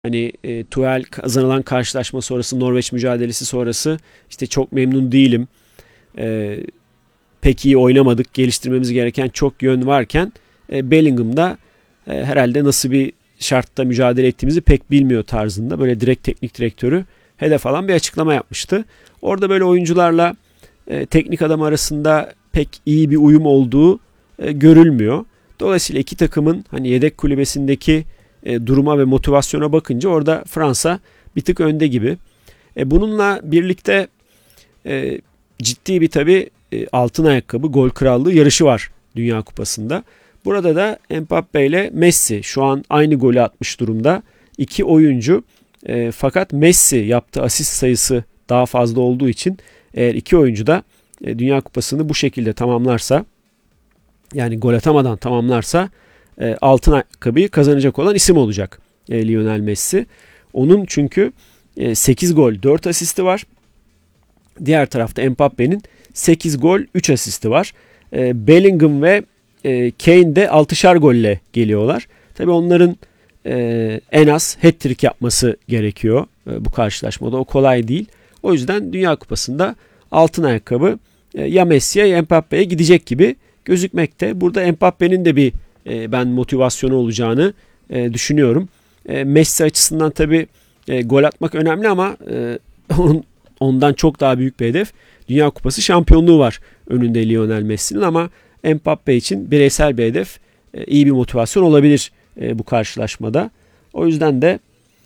Hani Tuchel kazanılan karşılaşma sonrası, Norveç mücadelesi sonrası işte çok memnun değilim. Pek iyi oynamadık. Geliştirmemiz gereken çok yön varken Bellingham'da herhalde nasıl bir şartta mücadele ettiğimizi pek bilmiyor tarzında. Böyle direkt teknik direktörü hedef alan bir açıklama yapmıştı. Orada böyle oyuncularla teknik adam arasında pek iyi bir uyum olduğu görülmüyor. Dolayısıyla iki takımın hani yedek kulübesindeki duruma ve motivasyona bakınca orada Fransa bir tık önde gibi. Bununla birlikte ciddi bir tabii altın ayakkabı gol krallığı yarışı var Dünya Kupası'nda. Burada da Mbappe ile Messi şu an aynı golü atmış durumda. İki oyuncu fakat Messi yaptığı asist sayısı daha fazla olduğu için eğer iki oyuncu da Dünya Kupası'nı bu şekilde tamamlarsa, yani gol atamadan tamamlarsa altın ayakkabıyı kazanacak olan isim olacak Lionel Messi. Onun çünkü 8 gol 4 asisti var. Diğer tarafta Mbappe'nin 8 gol 3 asisti var. Bellingham ve Kane de 6'şar golle geliyorlar. Tabii onların en az hat-trick yapması gerekiyor bu karşılaşmada. O kolay değil. O yüzden Dünya Kupası'nda altın ayakkabı ya Messi'ye ya Mbappe'ye gidecek gibi gözükmekte. Burada Mbappe'nin de bir ben motivasyonu olacağını düşünüyorum. Messi açısından tabii gol atmak önemli ama ondan çok daha büyük bir hedef. Dünya Kupası şampiyonluğu var önünde Lionel Messi'nin ama Mbappe için bireysel bir hedef iyi bir motivasyon olabilir bu karşılaşmada. O yüzden de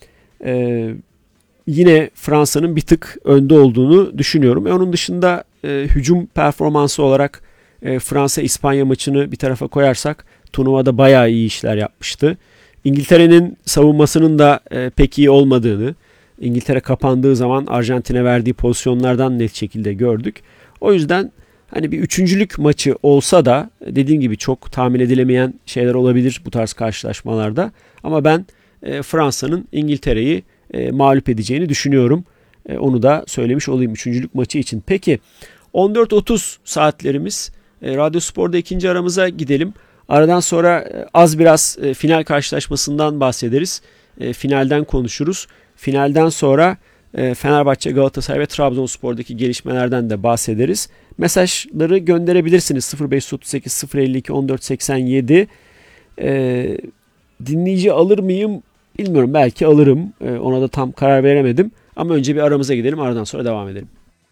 yine Fransa'nın bir tık önde olduğunu düşünüyorum. Onun dışında hücum performansı olarak Fransa-İspanya maçını bir tarafa koyarsak turnuvada bayağı iyi işler yapmıştı. İngiltere'nin savunmasının da pek iyi olmadığını, İngiltere kapandığı zaman Arjantin'e verdiği pozisyonlardan net şekilde gördük. O yüzden hani bir üçüncülük maçı olsa da dediğim gibi çok tahmin edilemeyen şeyler olabilir bu tarz karşılaşmalarda. Ama ben Fransa'nın İngiltere'yi mağlup edeceğini düşünüyorum. Onu da söylemiş olayım üçüncülük maçı için. Peki 14.30 saatlerimiz. Radyo Spor'da ikinci aramıza gidelim. Aradan sonra az biraz final karşılaşmasından bahsederiz. Finalden konuşuruz. Finalden sonra Fenerbahçe, Galatasaray ve Trabzonspor'daki gelişmelerden de bahsederiz. Mesajları gönderebilirsiniz. 0538 052 1487. Dinleyici alır mıyım bilmiyorum. Belki alırım. Ona da tam karar veremedim. Ama önce bir aramıza gidelim. Aradan sonra devam edelim.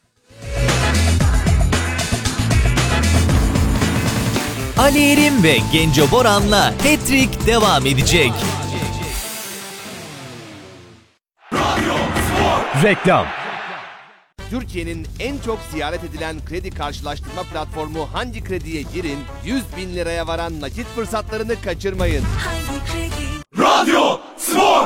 Ali Erim ve Genco Boran'la Hat-Trick devam edecek. Reklam. Türkiye'nin en çok ziyaret edilen kredi karşılaştırma platformu Hangi Kredi'ye girin, 100.000 liraya varan nakit fırsatlarını kaçırmayın. Radyo Spor.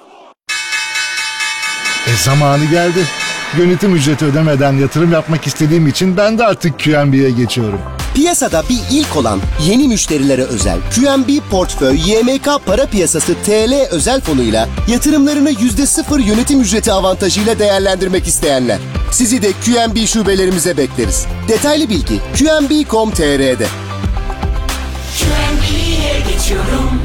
Zamanı geldi. Yönetim ücreti ödemeden yatırım yapmak istediğim için ben de artık QNB'ye geçiyorum. Piyasada bir ilk olan yeni müşterilere özel QNB Portföy YMK Para Piyasası TL özel fonuyla yatırımlarını %0 yönetim ücreti avantajıyla değerlendirmek isteyenler. Sizi de QNB şubelerimize bekleriz. Detaylı bilgi qnb.com.tr'de. QNB'ye geçiyorum.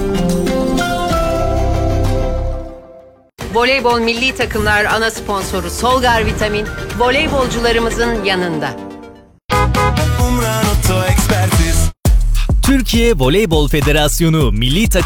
Voleybol milli takımlar ana sponsoru Solgar Vitamin, voleybolcularımızın yanında. Türkiye Voleybol Federasyonu milli takım